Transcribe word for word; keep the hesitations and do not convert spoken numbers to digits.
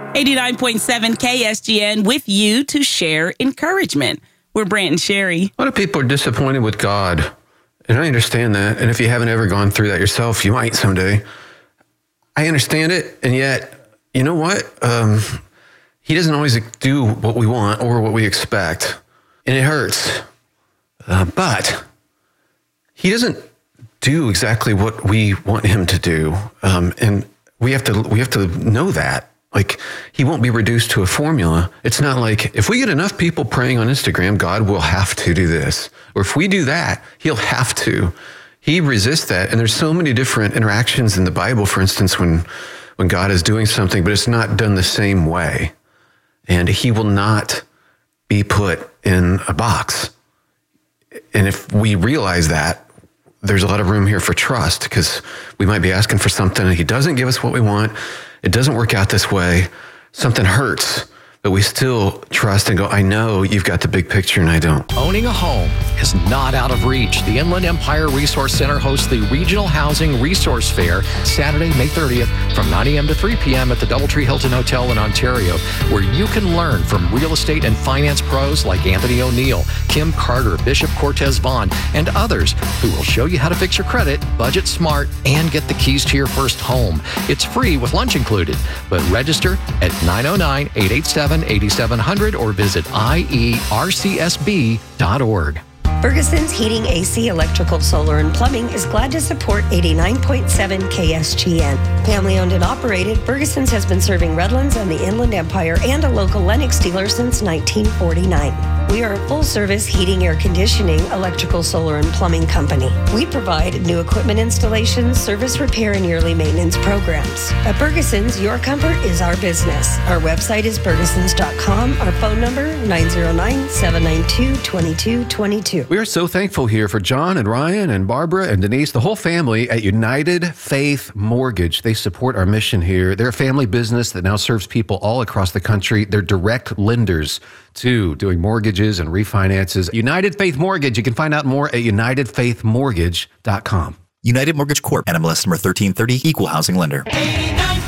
eighty-nine point seven K S G N with you to share encouragement. We're Brant and Sherry. A lot of people are disappointed with God, and I understand that. And if you haven't ever gone through that yourself, you might someday. I understand it, and yet, you know what? Um, he doesn't always do what we want or what we expect, and it hurts. Uh, but he doesn't do exactly what we want him to do, um, and we have to we have to know that. Like, he won't be reduced to a formula. It's not like, if we get enough people praying on Instagram, God will have to do this. Or if we do that, he'll have to. He resists that. And there's so many different interactions in the Bible, for instance, when, when God is doing something, but it's not done the same way. And he will not be put in a box. And if we realize that, there's a lot of room here for trust, because we might be asking for something and he doesn't give us what we want. It doesn't work out this way. Something hurts, but we still trust and go, I know you've got the big picture and I don't. Owning a home is not out of reach. The Inland Empire Resource Center hosts the Regional Housing Resource Fair Saturday, May thirtieth from nine a.m. to three p.m. at the Doubletree Hilton Hotel in Ontario, where you can learn from real estate and finance pros like Anthony O'Neill, Kim Carter, Bishop Cortez Vaughn, and others who will show you how to fix your credit, budget smart, and get the keys to your first home. It's free with lunch included, but register at nine oh nine, eight eight seven, eight seven zero zero or visit I E R C S B dot org. Ferguson's Heating, A C, Electrical, Solar, and Plumbing is glad to support eighty-nine point seven K S G N. Family owned and operated, Ferguson's has been serving Redlands and the Inland Empire and a local Lennox dealer since nineteen forty-nine. We are a full-service heating, air conditioning, electrical, solar, and plumbing company. We provide new equipment installations, service repair, and yearly maintenance programs. At Ferguson's, your comfort is our business. Our website is fergusons dot com. Our phone number, nine oh nine, seven nine two, two two two two. We are so thankful here for John and Ryan and Barbara and Denise, the whole family at United Faith Mortgage. They support our mission here. They're a family business that now serves people all across the country. They're direct lenders too, doing mortgages and refinances. United Faith Mortgage. You can find out more at united faith mortgage dot com. United Mortgage Corp. N M L S number thirteen thirty, Equal Housing Lender.